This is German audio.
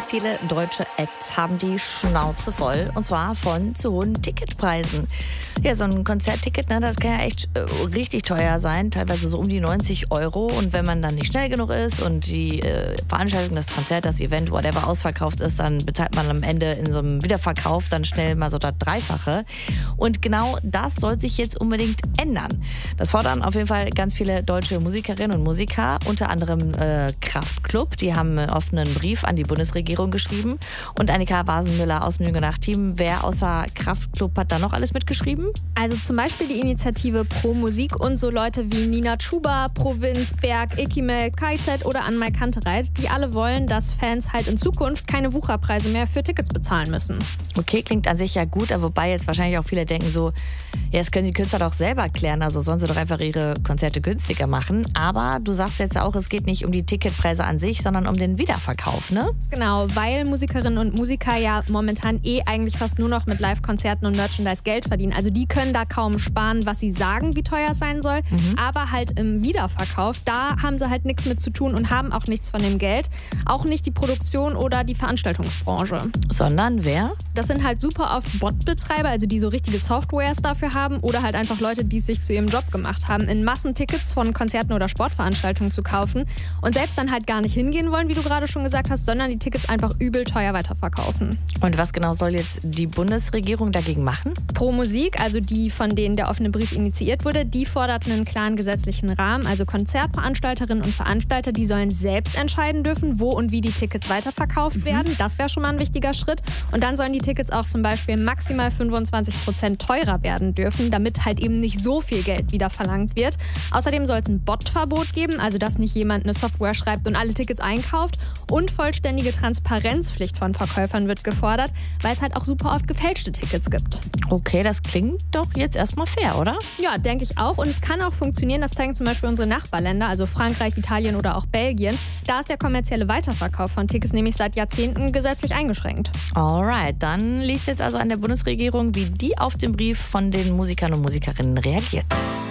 viele deutsche Acts haben die Schnauze voll. Und zwar von zu hohen Ticketpreisen. Ja, so ein Konzertticket, das kann ja echt richtig teuer sein. Teilweise so um die 90 Euro. Und wenn man dann nicht schnell genug ist und die Veranstaltung, das Konzert, das Event, whatever, ausverkauft ist, dann bezahlt man am Ende in so einem Wiederverkauf dann schnell mal so das Dreifache. Und genau das soll sich jetzt unbedingt ändern. Das fordern auf jeden Fall ganz viele deutsche Musikerinnen und Musiker, unter anderem Kraftklub. Die haben einen offenen Brief an die Bundesregierung geschrieben. Und Annika Wasenmüller aus dem Jüngernach-Team. Wer außer Kraftklub hat da noch alles mitgeschrieben? Also zum Beispiel die Initiative Pro Musik und so Leute wie Nina Chuba, Provinz, Berg, Ekimel, KZ oder Anmai Kantereit, die alle wollen, dass Fans halt in Zukunft keine Wucherpreise mehr für Tickets bezahlen müssen. Okay, klingt an sich ja gut, aber wobei jetzt wahrscheinlich auch viele denken so, ja, das können die Künstler doch selber klären, also sollen sie doch einfach ihre Konzerte günstiger machen. Aber du sagst jetzt auch, es geht nicht um die Ticketpreise an sich, sondern um den Wiederverkauf, ne? Genau, weil Musikerinnen und Musiker ja momentan eigentlich fast nur noch mit Live-Konzerten und Merchandise Geld verdienen. Also die können da kaum sparen, was sie sagen, wie teuer es sein soll. Aber halt im Wiederverkauf, da haben sie halt nichts mit zu tun und haben auch nichts von dem Geld. Auch nicht die Produktion oder die Veranstaltungsbranche. Sondern wer? Das sind halt super oft Bot-Betreiber, also die so richtige Softwares dafür haben oder halt einfach Leute, die es sich zu ihrem Job gemacht haben, in Massentickets von Konzerten oder Sportveranstaltungen zu kaufen und selbst dann halt gar nicht hingehen wollen, wie du gerade schon gesagt hast, sondern die Tickets einfach übel teuer weiterverkaufen. Und was genau soll jetzt die Bundesregierung dagegen machen? Pro Musik, also die, von denen der offene Brief initiiert wurde, die forderten einen klaren gesetzlichen Rahmen. Also Konzertveranstalterinnen und Veranstalter, die sollen selbst entscheiden dürfen, wo und wie die Tickets weiterverkauft werden. Das wäre schon mal ein wichtiger Schritt. Und dann sollen die Tickets auch zum Beispiel maximal 25% teurer werden dürfen, damit halt eben nicht so viel Geld wieder verlangt wird. Außerdem soll es ein Bot-Verbot geben, also dass nicht jemand eine Software schreibt und alle Tickets einkauft. Und vollständige Transparenzpflicht von Verkäufern wird gefordert, weil es halt auch super oft gefälschte Tickets gibt. Okay, das klingt doch jetzt erstmal fair, oder? Ja, denke ich auch. Und es kann auch funktionieren, das zeigen zum Beispiel unsere Nachbarländer, also Frankreich, Italien oder auch Belgien. Da ist der kommerzielle Weiterverkauf von Tickets nämlich seit Jahrzehnten gesetzlich eingeschränkt. Alright, dann liegt es jetzt also an der Bundesregierung, wie die auf den Brief von den Musikern und Musikerinnen reagiert.